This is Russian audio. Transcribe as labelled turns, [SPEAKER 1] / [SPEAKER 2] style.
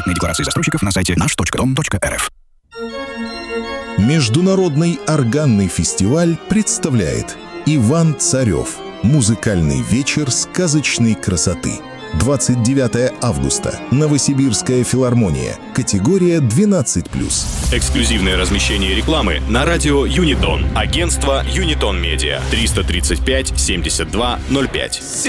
[SPEAKER 1] проектной декларации застройщиков на сайте наш.дом.рф.
[SPEAKER 2] Международный органный фестиваль представляет Иван Царев. Музыкальный вечер сказочной красоты. 29 августа. Новосибирская филармония. Категория 12+.
[SPEAKER 3] Эксклюзивное размещение рекламы на радио Юнитон. Агентство Юнитон Медиа. 335 72 05.